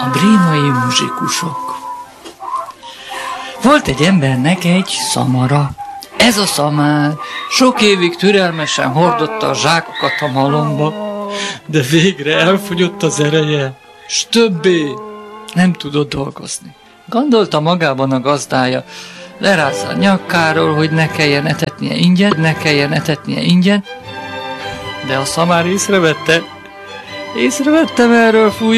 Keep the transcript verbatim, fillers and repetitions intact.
A brémai muzsikusok. Volt egy embernek egy szamara. Ez a szamár sok évig türelmesen hordotta a zsákokat a malomba, de végre elfogyott az ereje, s többé nem tudott dolgozni. Gondolta magában a gazdája, lerázza a nyakáról, hogy ne kelljen etetnie ingyen, ne kelljen etetnie ingyen, de a szamár észrevette, észrevette, merről fúj